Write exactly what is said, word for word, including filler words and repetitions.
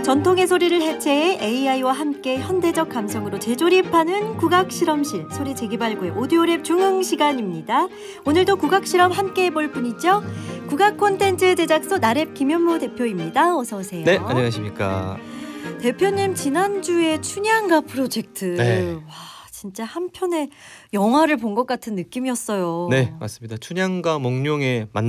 전통의 소리를 해체해 에이아이와 함께 현대적 감성으로 재조립하는 국악실험실 소리 재개발구의 오디오랩 중흥 시간입니다. 오늘도 국악실험 함께 해볼 분이죠. 국악 콘텐츠 제작소 나랩 김현무 대표입니다. 어서 오세요. 네, 안녕하십니까. 대표님 지난주에 춘향가 프로젝트 네. 와 진짜 한 편의 영화를 본 것 같은 느낌이었어요. 네, 맞습니다. 춘향과 몽룡의 만